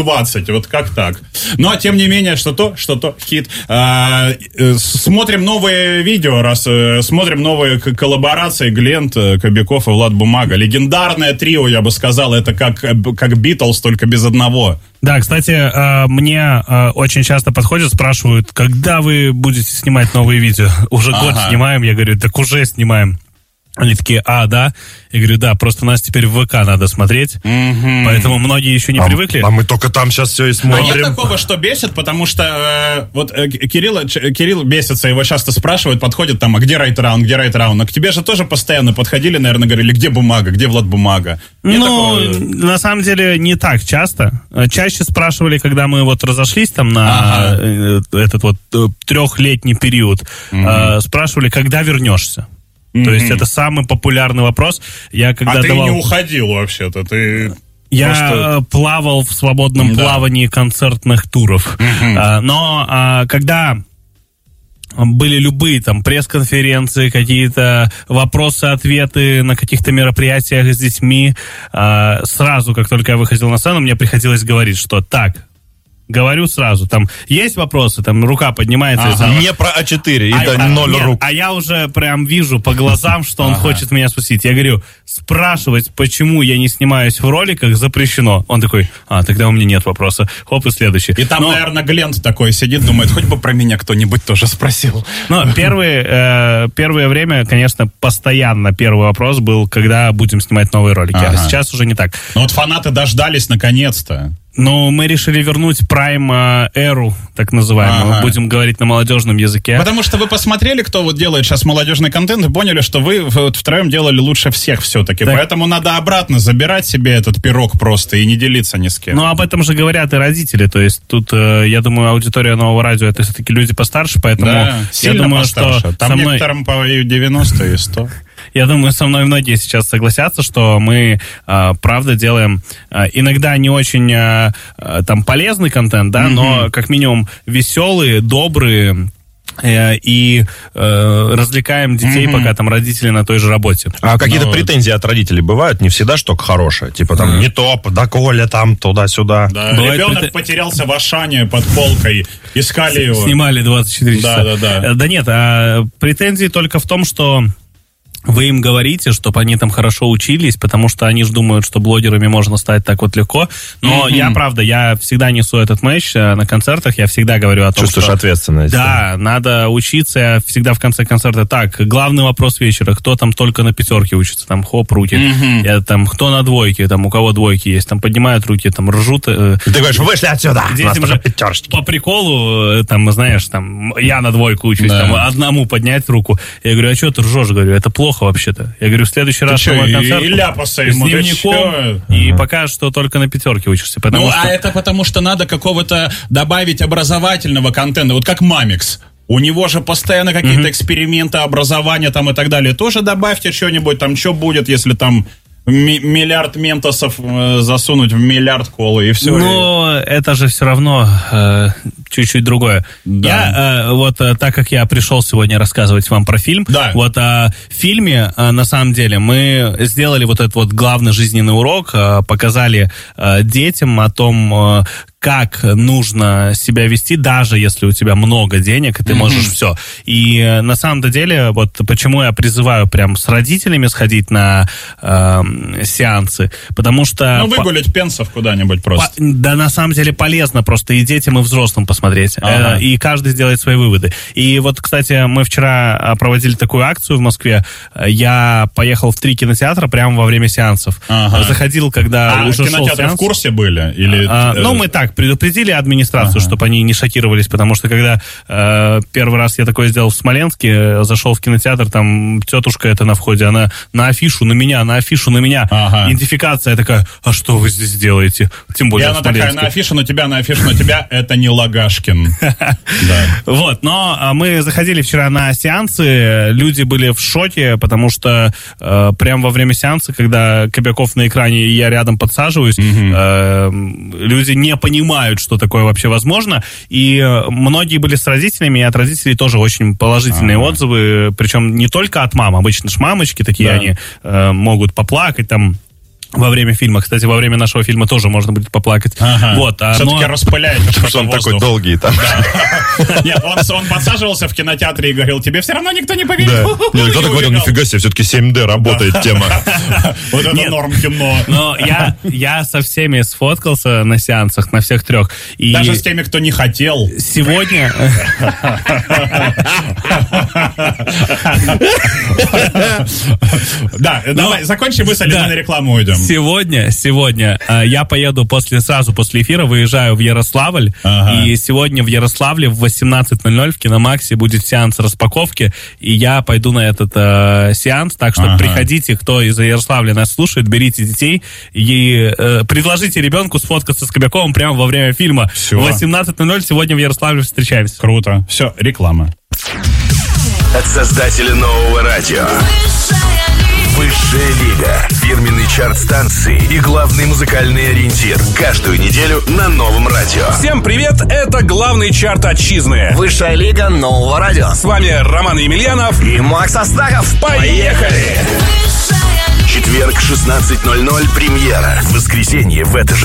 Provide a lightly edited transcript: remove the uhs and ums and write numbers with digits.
20, вот как так? Но, тем не менее, что-то, хит. Смотрим новые видео, смотрим новые коллаборации Глент, Кобяков и Влад Бумага. Легендарное трио, я бы сказал, это как Битлз, только без одного. Да, кстати, мне очень часто подходят, спрашивают, когда вы будете снимать новые видео? Уже год снимаем, я говорю, так уже снимаем. Они такие, да? Я говорю, да, просто нас теперь в ВК надо смотреть, поэтому многие еще не привыкли. А мы только там сейчас все и смотрим. А нет такого, что бесит, потому что Кирилл бесится, его часто спрашивают, подходят там, а где райт-раунд, где райт-раунд? Но к тебе же тоже постоянно подходили, наверное, говорили, где Бумага, где Влад Бумага? На самом деле не так часто. Чаще спрашивали, когда мы вот разошлись там на этот вот 3-летний период, спрашивали, когда вернешься. То есть это самый популярный вопрос. Ты не уходил вообще-то, ты... Я плавал в свободном плавании концертных туров. Но когда были любые там пресс-конференции, какие-то вопросы-ответы на каких-то мероприятиях с детьми, сразу, как только я выходил на сцену, мне приходилось говорить, что так... Говорю сразу, там есть вопросы, там рука поднимается. Не про А4, и 0 рук. А я уже прям вижу по глазам, что он хочет меня спросить. Я говорю, спрашивать, почему я не снимаюсь в роликах, запрещено. Он такой, тогда у меня нет вопроса. Хоп, и следующий. И там, наверное, Глент такой сидит, думает, хоть бы про меня кто-нибудь тоже спросил. Но первое время, конечно, постоянно первый вопрос был, когда будем снимать новые ролики. А сейчас уже не так. Ну вот фанаты дождались наконец-то. Но мы решили вернуть Prime-эру, так называемую, будем говорить на молодежном языке. Потому что вы посмотрели, кто вот делает сейчас молодежный контент, и поняли, что вы вот втроем делали лучше всех все-таки. Так. Поэтому надо обратно забирать себе этот пирог просто и не делиться ни с кем. Ну, об этом же говорят и родители. То есть тут, я думаю, аудитория Нового радио — это все-таки люди постарше, поэтому я думаю, постарше. Что там некоторым по 90 и 100. Я думаю, со мной многие сейчас согласятся, что мы, правда, делаем иногда не очень там полезный контент, да, но как минимум веселые, добрые, и развлекаем детей, пока там родители на той же работе. А какие-то претензии от родителей бывают? Не всегда ж только хорошее. Типа там не топ, да Коля там, туда-сюда. Да, ребенок потерялся в Ашане под полкой, искали его. Снимали 24 часа. Да нет, претензии только в том, что вы им говорите, чтобы они там хорошо учились, потому что они же думают, что блогерами можно стать так вот легко. Но я всегда несу этот месседж на концертах, я всегда говорю о том, чувствуешь ответственность. Да, надо учиться. Я всегда в конце концерта так, главный вопрос вечера, кто там только на 5 учится, там хоп, руки. Я там, кто на 2, там у кого 2 есть, там поднимают руки, там ржут. Ты говоришь, вышли отсюда! Детям же по приколу, там, знаешь, там, я на 2 учусь, там, одному поднять руку. Я говорю, а что ты ржешь? Говорю, это плохо вообще-то. Я говорю, в следующий раз на мой концерт с дневником, и пока что только на 5 учишься. Это потому что надо какого-то добавить образовательного контента, вот как Мамикс. У него же постоянно какие-то эксперименты, образования там и так далее. Тоже добавьте что-нибудь, там, что будет, если там миллиард ментосов засунуть в миллиард колы, и все. Но это же все равно чуть-чуть другое. Да. Я, так как я пришел сегодня рассказывать вам про фильм, вот в фильме, на самом деле, мы сделали вот этот вот главный жизненный урок, показали детям о том, как нужно себя вести, даже если у тебя много денег, и ты можешь все. И на самом деле, вот почему я призываю прям с родителями сходить на сеансы, потому что... выгулять пенсов куда-нибудь просто. Да, на самом деле полезно просто и детям, и взрослым посмотреть. И каждый сделает свои выводы. И вот, кстати, мы вчера проводили такую акцию в Москве. Я поехал в 3 кинотеатра прямо во время сеансов. Заходил, когда уже шел сеанс. А кинотеатры в курсе были? Или... мы так предупредили администрацию, чтобы они не шокировались, потому что когда первый раз я такое сделал в Смоленске, зашел в кинотеатр, там тетушка эта на входе, она на афишу на меня. Идентификация такая, а что вы здесь делаете? Тем более и она такая, на афишу на тебя, это не Лагашкин. Вот, но мы заходили вчера на сеансы, люди были в шоке, потому что прямо во время сеанса, когда Кобяков на экране и я рядом подсаживаюсь, люди не понимают, что такое вообще возможно, и многие были с родителями, и от родителей тоже очень положительные отзывы, причем не только от мам, обычно ж мамочки такие, они могут поплакать там, во время фильма. Кстати, во время нашего фильма тоже можно будет поплакать. Ага. Вот, все-таки распыляет. Потому что он такой долгий там. Нет, он подсаживался в кинотеатре и говорил, тебе все равно никто не поверит. Да. Кто-то говорил, нифига себе, все-таки 7D работает тема. Вот это норм кино. Но я со всеми сфоткался на сеансах, на всех 3. Даже с теми, кто не хотел. Сегодня... Да, давай, закончи мысль, и мы на рекламу уйдем. Сегодня я поеду сразу после эфира, выезжаю в Ярославль, и сегодня в Ярославле в 18:00 в Киномаксе будет сеанс распаковки, и я пойду на этот сеанс, так что приходите, кто из Ярославля нас слушает, берите детей и предложите ребенку сфоткаться с Кобяковым прямо во время фильма. Все. В 18:00 сегодня в Ярославле встречаемся. Круто. Все, реклама. От создателя нового радио. Высшая лига. Фирменный чарт станции и главный музыкальный ориентир. Каждую неделю на новом радио. Всем привет, это главный чарт отчизны. Высшая лига нового радио. С вами Роман Емельянов И Макс Астахов. Поехали! Четверг, 16:00, премьера. В воскресенье в это же